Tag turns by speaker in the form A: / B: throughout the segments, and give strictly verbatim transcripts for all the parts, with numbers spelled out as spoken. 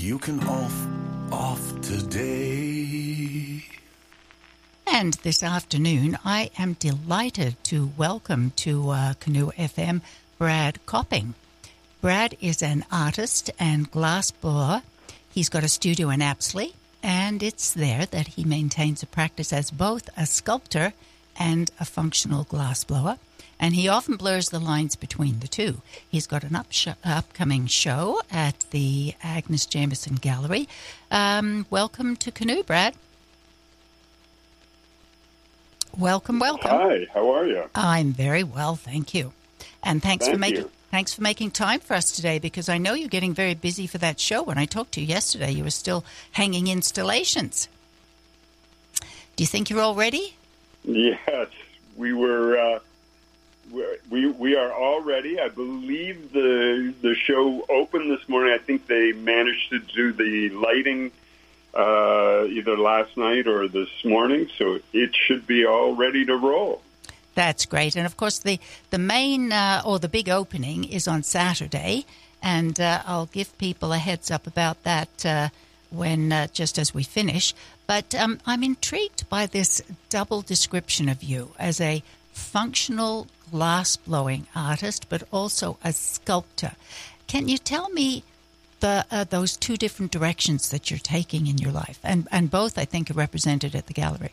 A: you can off, off today.
B: And this afternoon, I am delighted to welcome to uh, Canoe F M Brad Copping. Brad is an artist and glassblower. He's got a studio in Apsley, and it's there that he maintains a practice as both a sculptor and a functional glassblower. And he often blurs the lines between the two. He's got an up sh- upcoming show at the Agnes Jameson Gallery. Um, welcome to Canoe, Brad. Welcome, welcome.
C: Hi, how are you?
B: I'm very well, thank you. And thanks
C: Thank
B: for making
C: you.
B: thanks for making time for us today, because I know you're getting very busy for that show. When I talked to you yesterday, you were still hanging installations. Do you think you're all ready?
C: Yes, we were. Uh, we we are all ready. I believe the the show opened this morning. I think they managed to do the lighting uh, either last night or this morning, so it should be all ready to roll.
B: That's great. And, of course, the, the main uh, or the big opening is on Saturday, and uh, I'll give people a heads up about that uh, when uh, just as we finish. But um, I'm intrigued by this double description of you as a functional glass-blowing artist, but also a sculptor. Can you tell me the uh, those two different directions that you're taking in your life? And, and both, I think, are represented at the gallery.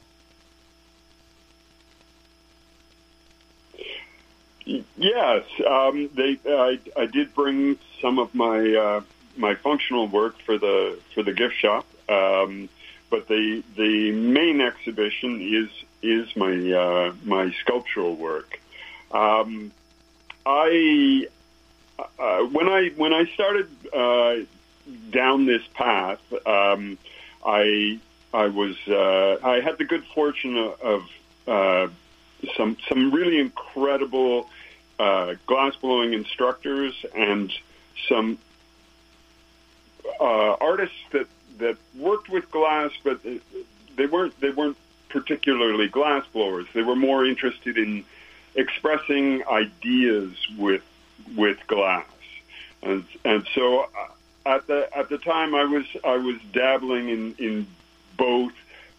C: Yes, um, they. I, I did bring some of my uh, my functional work for the for the gift shop, um, but the the main exhibition is is my uh, my sculptural work. Um, I uh, when I when I started uh, down this path, um, I I was uh, I had the good fortune of. Uh, Some some really incredible uh, glass blowing instructors and some uh, artists that, that worked with glass, but they weren't they weren't particularly glass blowers. They were more interested in expressing ideas with with glass, and and so at the at the time I was I was dabbling in in both.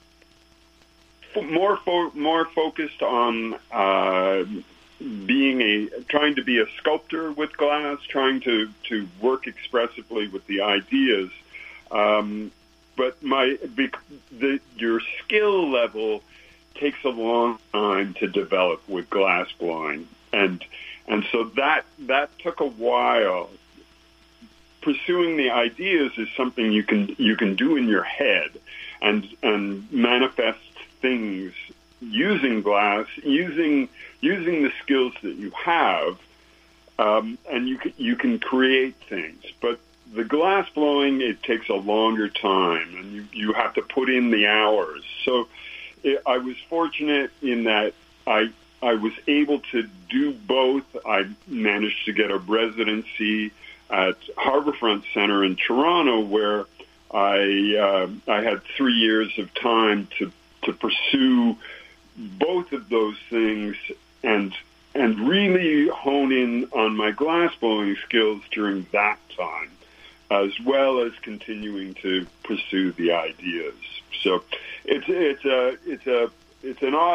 C: More fo- more focused on uh, being a trying to be a sculptor with glass, trying to, to work expressively with the ideas. Um, but my the, your skill level takes a long time to develop with glass blowing, and and so that that took a while. Pursuing the ideas is something you can you can do in your head, and and manifest things using glass, using using the skills that you have, um, and you can, you can create things. But the glass blowing, it takes a longer time, and you, you have to put in the hours. So it, I was fortunate in that I I was able to do both. I managed to get a residency at Harbourfront Centre in Toronto, where I uh, I had three years of time to to pursue both of those things and and really hone in on my glass blowing skills during that time, as well as continuing to pursue the ideas. So it's it's a it's a it's an odd